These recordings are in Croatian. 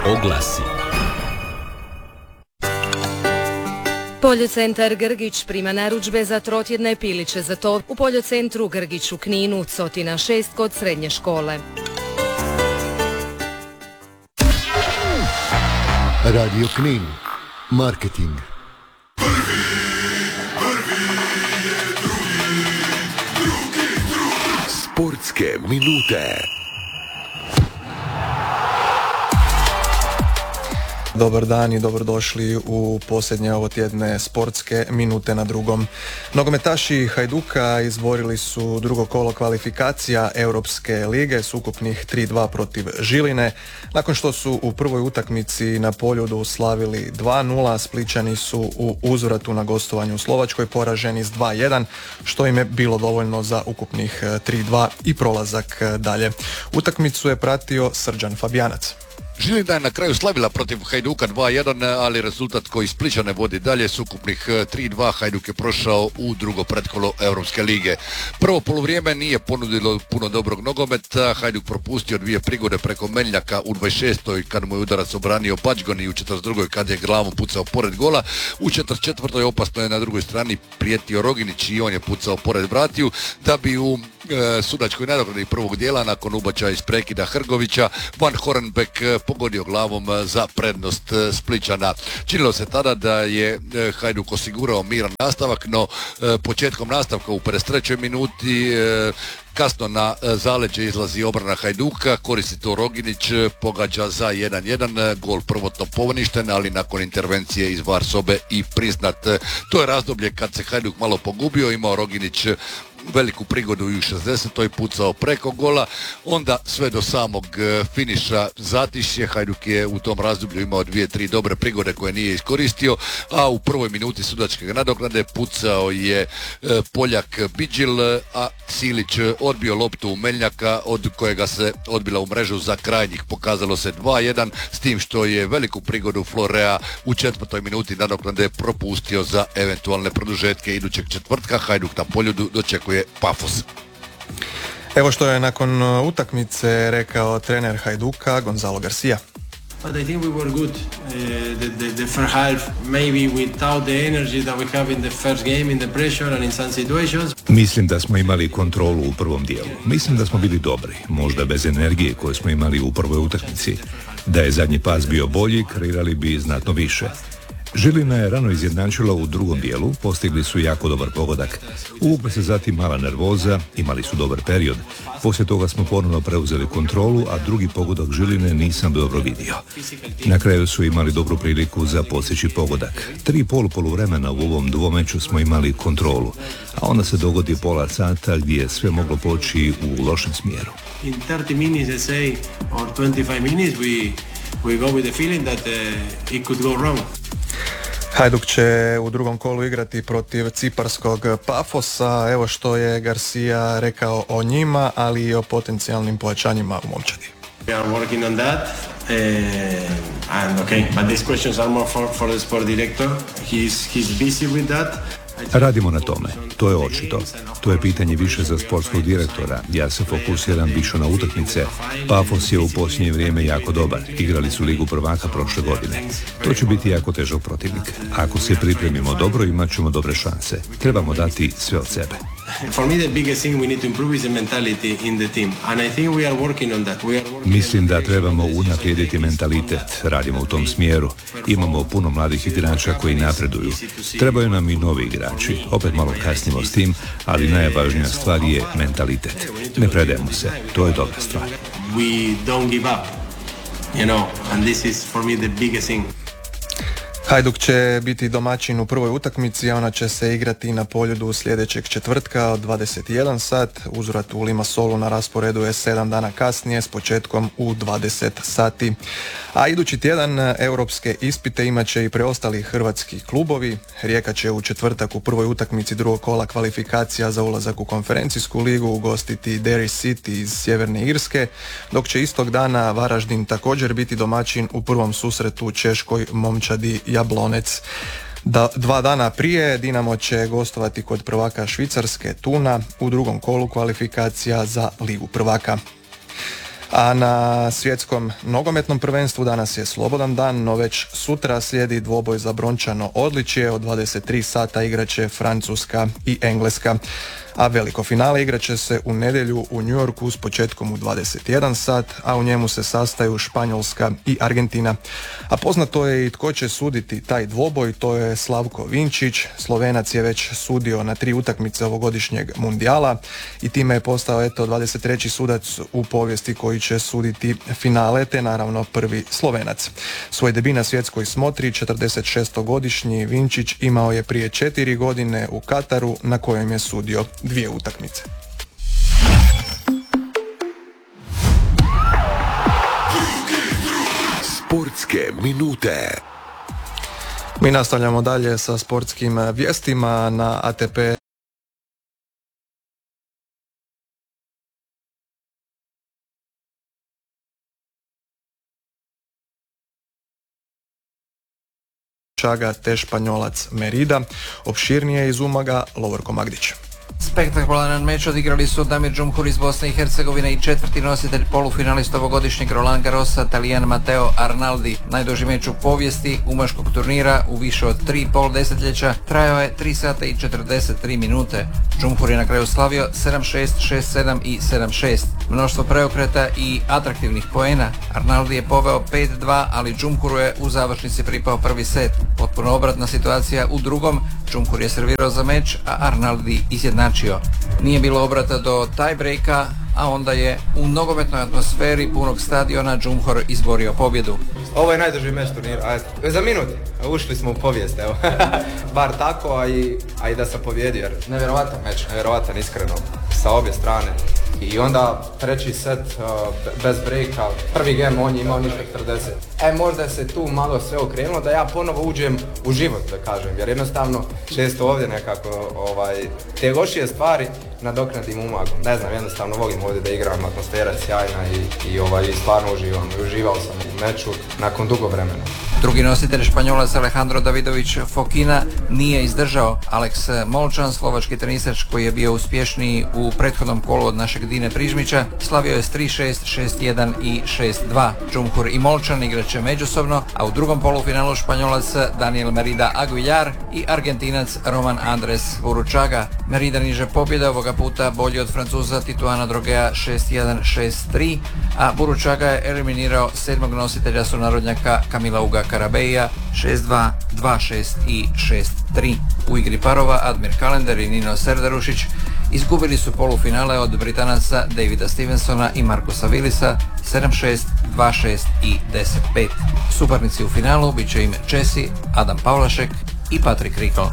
Oglasi. Poljocentar Grgić prima narudžbe za trotjedne piliće za tov. U Poljocentru Grgić u Kninu, Cotina 6 kod srednje škole. Radio Knin. Marketing. Sportske minute. Dobar dan i dobrodošli u posljednje ovotjedne sportske minute na drugom. Nogometaši Hajduka izborili su drugo kolo kvalifikacija Europske lige s ukupnih 3-2 protiv Žiline. Nakon što su u prvoj utakmici na Poljudu slavili 2-0, Splićani su u uzvratu na gostovanju u Slovačkoj poraženi s 2-1, što im je bilo dovoljno za ukupnih 3-2 i prolazak dalje. Utakmicu je pratio Srđan Fabijanac. Žilina je na kraju slavila protiv Hajduka 2-1, ali rezultat koji Splićane vodi dalje s ukupnih 3-2. Hajduk je prošao u drugo pretkolo Europske lige. Prvo poluvrijeme nije ponudilo puno dobrog nogometa. Hajduk propustio 2 prigode preko Meljaka u 26. kad mu je udarac obranio Bačgon i u 42. kad je glavom pucao pored gola. U 44. opasno je na drugoj strani prijetio Roginić i on je pucao pored vratiju, da bi u sudačkoj nadoknadi prvog dijela nakon ubačaja iz prekida Hrgovića Van Horenbeck pogodio glavom za prednost Splićana. Činilo se tada da je Hajduk osigurao miran nastavak, no početkom nastavka u 53. minuti kasno na zaleđe izlazi obrana Hajduka, koristi to Roginić, pogađa za 1-1, gol prvotno poništen, ali nakon intervencije iz VAR sobe i priznat. To je razdoblje kad se Hajduk malo pogubio, imao Roginić veliku prigodu i u 60. pucao preko gola, onda sve do samog finiša zatišje. Hajduk je u tom razdoblju imao 2-3 dobre prigode koje nije iskoristio, a u prvoj minuti sudačke nadoknade pucao je Poljak Bidžil, a Silić odbio loptu u Meljaka, od kojega se odbila u mrežu za krajnjih. Pokazalo se 2-1, s tim što je veliku prigodu Florea u 4. minuti nadoknade propustio za eventualne produžetke idućeg četvrtka. Hajduk na Poljudu dočekuje Pafos. Evo što je nakon utakmice rekao trener Hajduka Gonzalo Garcia. But I think we were good. The first half, maybe without the energy that we have in the first game, in the pressure and in some situations. Mislim da smo imali kontrolu u prvom dijelu. Mislim da smo bili dobri, možda bez energije koju smo imali u prvoj utakmici. Da je zadnji pas bio bolji, kreirali bi znatno više. Žilina je rano izjednačila u drugom dijelu, postigli su jako dobar pogodak. Uvukla se zatim mala nervoza, imali su dobar period. Poslije toga smo ponovno preuzeli kontrolu, a drugi pogodak Žiline nisam dobro vidio. Na kraju su imali dobru priliku za postići pogodak. 3,5 poluvremena u ovom dvomeču smo imali kontrolu, a onda se dogodi pola sata gdje je sve moglo poći u lošem smjeru. In 30 minutes, let's say, or 25 minutes, we go with the feeling that it could go wrong. Hajduk će u drugom kolu igrati protiv ciparskog Pafosa. Evo što je Garcia rekao o njima, ali i o potencijalnim pojačanjima u momčadi. We are working on that, and okay, but these questions are more for the sport director. He's busy with that. Radimo na tome, to je očito. To je pitanje više za sportskog direktora. Ja se fokusiram više na utakmice. Pafos je u posljednje vrijeme jako dobar. Igrali su Ligu prvaka prošle godine. To će biti jako težak protivnik. Ako se pripremimo dobro, imat ćemo dobre šanse. Trebamo dati sve od sebe. For me the biggest thing we need to improve is the mentality in the team, and I think we are working on that. Mislim da trebamo unaprijediti mentalitet, radimo u tom smjeru. Imamo puno mladih igrača koji napreduju. Trebaju nam i novi igrači. Opet malo kasnimo s tim, ali najvažnija stvar je mentalitet. Ne predajemo se, to je dobra stvar. We don't give up, and this is for me the biggest thing. Hajduk će biti domaćin u prvoj utakmici, a ona će se igrati na Poljudu sljedećeg četvrtka od 21 sat. Uzvrat u Limassolu na rasporedu je 7 dana kasnije s početkom u 20 sati. A idući tjedan europske ispite imat će i preostali hrvatski klubovi. Rijeka će u četvrtak u prvoj utakmici drugog kola kvalifikacija za ulazak u konferencijsku ligu ugostiti Derry City iz Sjeverne Irske, dok će istog dana Varaždin također biti domaćin u prvom susretu češkoj momčadi Jablonec. 2 dana prije Dinamo će gostovati kod prvaka Švicarske Tuna u drugom kolu kvalifikacija za Ligu prvaka. A na svjetskom nogometnom prvenstvu danas je slobodan dan, no već sutra slijedi dvoboj za brončano odličje. Od 23 sata igraće Francuska i Engleska. A veliko finale igraće se u nedjelju u New Yorku s početkom u 21 sat, a u njemu se sastaju Španjolska i Argentina. A poznato je i tko će suditi taj dvoboj, to je Slavko Vinčić. Slovenac je već sudio na 3 utakmice ovogodišnjeg mundijala i time je postao 23. sudac u povijesti koji će suditi finale, te naravno prvi Slovenac. Svoj debut na svjetskoj smotri 46-godišnji Vinčić imao je prije 4 godine u Kataru, na kojem je sudio 2 utakmice. Sportske minute. Mi nastavljamo dalje sa sportskim vijestima na ATP. Čaga te Španjolac Merida. Opširnije iz Umaga Lovorko Magdić. Spektakularan meč odigrali su Damir Džumhur iz Bosne i Hercegovine i četvrti nositelj polufinalista ovogodišnjeg Roland Garrosa, Talijan Matteo Arnaldi. Najduži meč u povijesti umaškog turnira u više od 3,5 desetljeća trajao je 3 sata i 43 minute. Džumhur je na kraju slavio 7-6, 6-7 i 7-6. Mnoštvo preokreta i atraktivnih poena. Arnaldi je poveo 5-2, ali Džumhuru je u završnici pripao prvi set. Potpuno obratna situacija u drugom. Džumhur je servirao za meč, a Arnaldi izjednačio. Nije bilo obrata do tie-breaka, a onda je u nogometnoj atmosferi punog stadiona Džumhur izborio pobjedu. Ovo je najduži meč turnira, za minut ušli smo u povijest, evo. Bar tako, a i da sam pobjedio, jer nevjerovatan meč, nevjerovatan iskreno, sa obje strane. I onda treći set bez breaka, prvi game on je imao ništa 40. Možda se tu malo sve okrenulo da ja ponovo uđem u život, da kažem, jer jednostavno često ovdje nekako te lošije stvari nadoknadim umagom. Ne znam, jednostavno volim ovdje da igram, atmosfera je sjajna i stvarno uživam. Uživao sam u meču nakon dugo vremena. Drugi nositelj Španjolac Alejandro Davidović Fokina nije izdržao. Alex Molčan, slovački tenisač koji je bio uspješniji u prethodnom kolu od našeg Dine Prižmića, slavio je s 3-6, 6-1 i 6-2. Džumhur i Molčan igraće međusobno, a u drugom polufinalu Španjolac Daniel Merida Aguilar i Argentinac Roman Andres Buručaga. Merida niže pobjeda, ovoga puta bolji od Francuza Tituana Drogea 6-1, 6-3, a Buručaga je eliminirao 7. nositelja sunarodnjaka Kamila Uga Karabeja 6-2, 2-6 i 6-3. U igri parova Admir Kalender i Nino Serdarušić izgubili su polufinale od Britanaca Davida Stevensona i Markusa Willisa 7-6, 2-6 i 10-5. Suparnici u finalu bit će im Česi Adam Pavlašek i Patrick Rikl.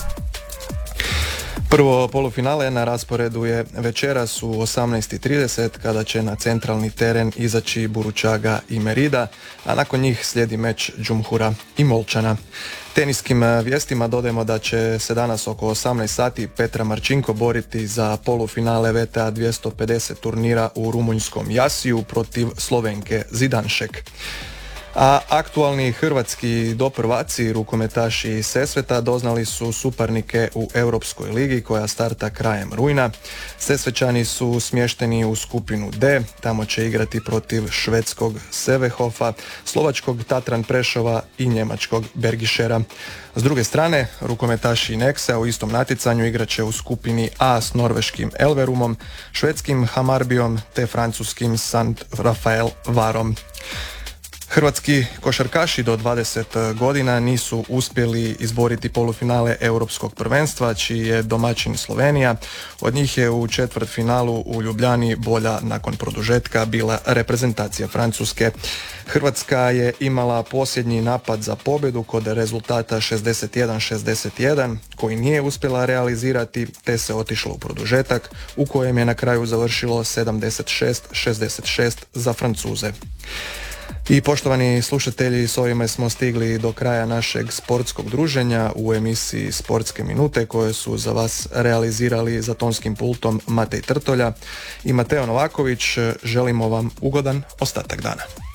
Prvo polufinale na rasporedu je večeras u 18:30 kada će na centralni teren izaći Buručaga i Merida, a nakon njih slijedi meč Džumhura i Molčana. Teniskim vijestima dodajemo da će se danas oko 18 sati Petra Marčinko boriti za polufinale VTA 250 turnira u rumunjskom Jasiju protiv Slovenke Zidanšek. A aktualni hrvatski doprvaci, rukometaši Sesveta, doznali su suparnike u Europskoj ligi koja starta krajem rujna. Sesvećani su smješteni u skupinu D, tamo će igrati protiv švedskog Sevehofa, slovačkog Tatran Prešova i njemačkog Bergišera. S druge strane, rukometaši Nexa u istom natjecanju igraće u skupini A s norveškim Elverumom, švedskim Hamarbijom te francuskim St. Rafael Varom. Hrvatski košarkaši do 20 godina nisu uspjeli izboriti polufinale Europskog prvenstva, čiji je domaćin Slovenija. Od njih je u četvrtfinalu u Ljubljani bolja nakon produžetka bila reprezentacija Francuske. Hrvatska je imala posljednji napad za pobjedu kod rezultata 61-61, koji nije uspjela realizirati, te se otišlo u produžetak, u kojem je na kraju završilo 76-66 za Francuze. I poštovani slušatelji, s ovime smo stigli do kraja našeg sportskog druženja u emisiji Sportske minute koje su za vas realizirali za tonskim pultom Matej Trtolja i Mateo Novaković. Želimo vam ugodan ostatak dana.